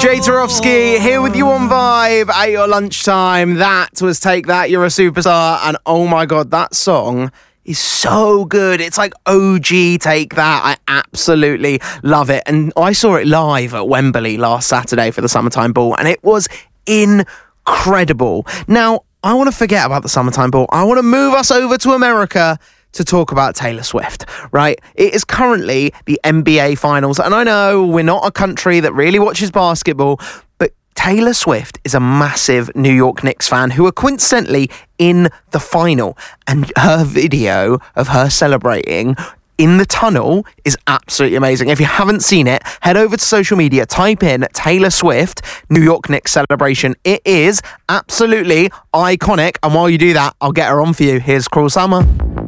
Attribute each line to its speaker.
Speaker 1: Jay Tarofsky here with you on Vibe at your lunchtime. That was Take That, You're a Superstar. And oh my God, that song is so good. It's like OG Take That. I absolutely love it. And I saw it live at Wembley last Saturday for the Summertime Ball, and it was incredible. Now, I want to forget about the Summertime Ball. I want to move us over to America to talk about Taylor Swift, right? It is currently the NBA Finals, and I know we're not a country that really watches basketball, but Taylor Swift is a massive New York Knicks fan who are coincidentally in the final, and her video of her celebrating in the tunnel is absolutely amazing. If you haven't seen it, head over to social media, type in Taylor Swift New York Knicks celebration. It is absolutely iconic, and while you do that, I'll get her on for you. Here's Cruel Summer.